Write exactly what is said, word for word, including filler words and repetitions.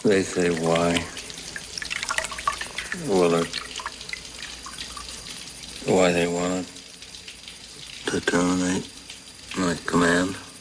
They say why. Willard. Why they wanted to terminate my command.